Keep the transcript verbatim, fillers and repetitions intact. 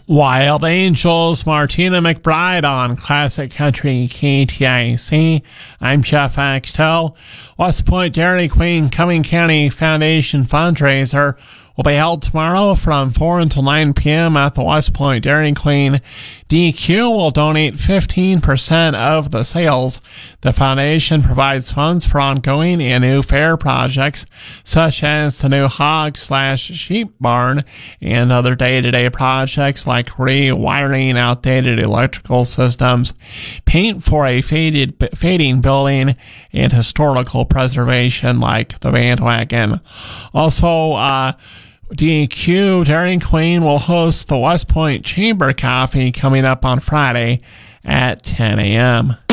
Wild Angels, Martina McBride on Classic Country K T I C. I'm Jeff Axtell. West Point Dairy Queen Cumming County Foundation fundraiser will be held tomorrow from four until nine p.m. at the West Point Dairy Queen. D Q will donate fifteen percent of the sales. The foundation provides funds for ongoing and new fair projects, such as the new hog slash sheep barn and other day-to-day projects like rewiring outdated electrical systems, paint for a faded, fading building, and historical preservation like the bandwagon. Also, uh, D Q Dairy Queen will host the West Point Chamber Coffee coming up on Friday at ten a.m.